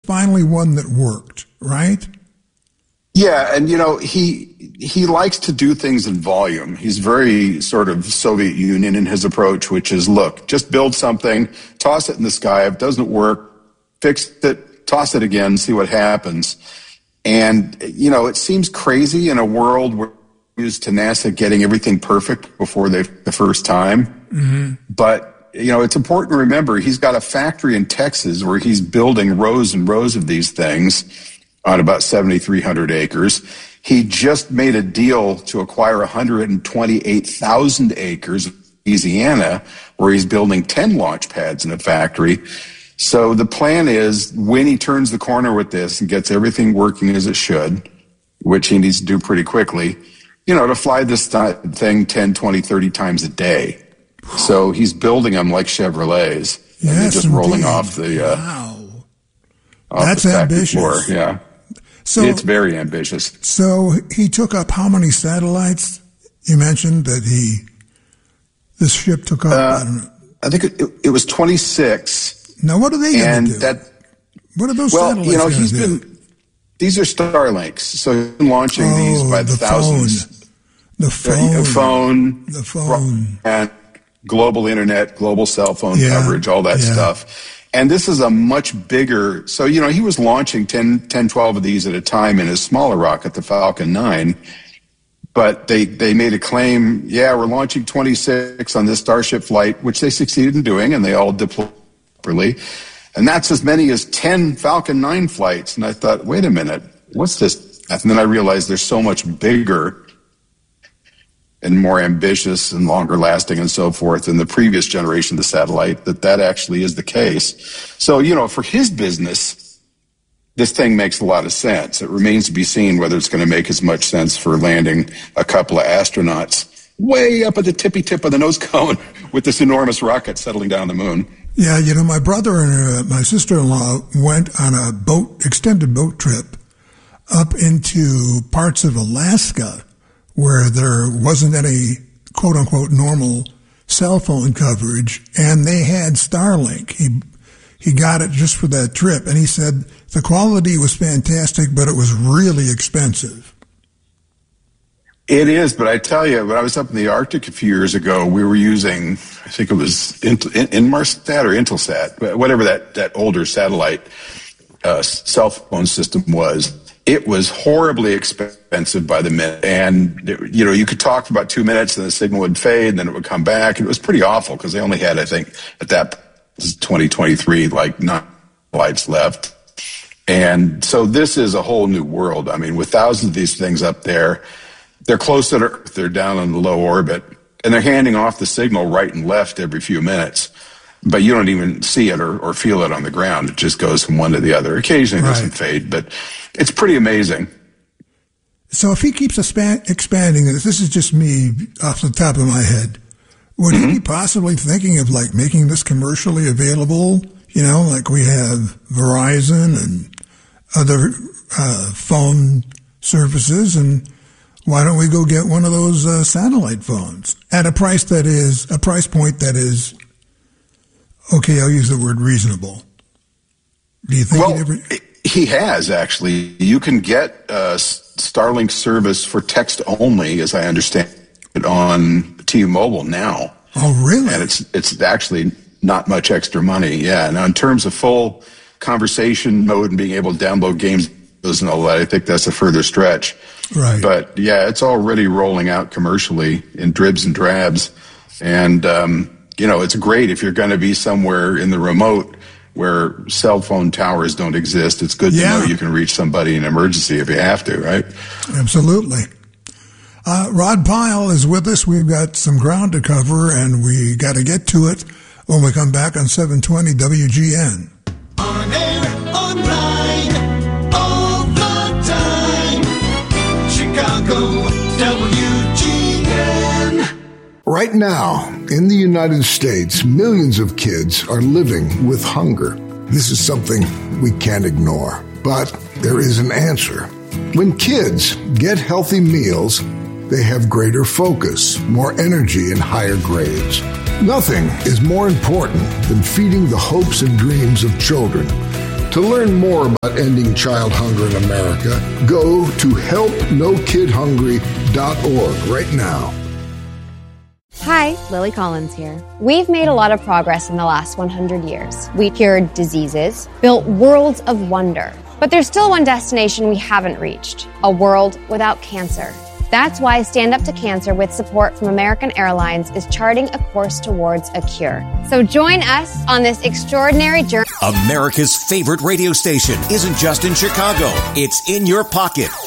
finally one that worked, right? Yeah, and he likes to do things in volume. He's very sort of Soviet Union in his approach, which is, look, just build something, toss it in the sky. If it doesn't work, fix it, toss it again, see what happens. And, it seems crazy in a world where we're used to NASA getting everything perfect before the first time. Mm-hmm. But, it's important to remember he's got a factory in Texas where he's building rows and rows of these things on about 7,300 acres. He just made a deal to acquire 128,000 acres of Louisiana, where he's building 10 launch pads in a factory. So the plan is, when he turns the corner with this and gets everything working as it should, which he needs to do pretty quickly, to fly this thing 10, 20, 30 times a day. So he's building them like Chevrolets. Yes, and they're just indeed. rolling off the wow. That's the ambitious. Floor. Yeah. So it's very ambitious. So he took up how many satellites? You mentioned that this ship took up. I think it was 26. Now, what are they going to do? What are those satellites going to do? These are Starlinks. So he's been launching these by the thousands. The phone. And global internet, global cell phone coverage, all that stuff. And this is a much bigger, so, he was launching 10, 12 of these at a time in his smaller rocket, the Falcon 9. But they made a claim, we're launching 26 on this Starship flight, which they succeeded in doing, and they all deployed properly. And that's as many as 10 Falcon 9 flights. And I thought, wait a minute, what's this? And then I realized they're so much bigger and more ambitious and longer lasting and so forth than the previous generation of the satellite, that actually is the case. So, for his business, this thing makes a lot of sense. It remains to be seen whether it's going to make as much sense for landing a couple of astronauts way up at the tippy tip of the nose cone with this enormous rocket settling down the moon. Yeah, my brother and my sister-in-law went on a extended boat trip up into parts of Alaska where there wasn't any quote-unquote normal cell phone coverage, and they had Starlink. He got it just for that trip, and he said the quality was fantastic, but it was really expensive. It is, but I tell you, when I was up in the Arctic a few years ago, we were using, I think it was Inmarsat or Intelsat, whatever that older satellite cell phone system was. It was horribly expensive by the minute. And, you could talk for about 2 minutes and the signal would fade and then it would come back. And it was pretty awful because they only had, I think, at that 2023, like 9 lights left. And so this is a whole new world. I mean, with thousands of these things up there, they're close to Earth, they're down in the low orbit, and they're handing off the signal right and left every few minutes. But you don't even see it or feel it on the ground. It just goes from one to the other. Occasionally it doesn't fade, but it's pretty amazing. So if he keeps expanding this is just me off the top of my head, would he be possibly thinking of making this commercially available? Like we have Verizon and other phone services, and why don't we go get one of those satellite phones at a price point that is, okay, I'll use the word reasonable. Do you think he has, actually. You can get Starlink service for text only, as I understand it, on T-Mobile now. Oh, really? And it's actually not much extra money. Yeah. Now, in terms of full conversation mode and being able to download games and all that, I think that's a further stretch. Right. But, yeah, it's already rolling out commercially in dribs and drabs. And, it's great if you're going to be somewhere in the remote where cell phone towers don't exist. It's good to know you can reach somebody in an emergency if you have to, right? Absolutely. Rod Pyle is with us. We've got some ground to cover, and we got to get to it when we come back on 720 WGN. On air, online, all the time. Chicago, WGN. Right now, in the United States, millions of kids are living with hunger. This is something we can't ignore, but there is an answer. When kids get healthy meals, they have greater focus, more energy, and higher grades. Nothing is more important than feeding the hopes and dreams of children. To learn more about ending child hunger in America, go to helpnokidhungry.org right now. Hi, Lily Collins here. We've made a lot of progress in the last 100 years. We cured diseases, built worlds of wonder. But there's still one destination we haven't reached, a world without cancer. That's why Stand Up to Cancer, with support from American Airlines, is charting a course towards a cure. So join us on this extraordinary journey. America's favorite radio station isn't just in Chicago. It's in your pocket.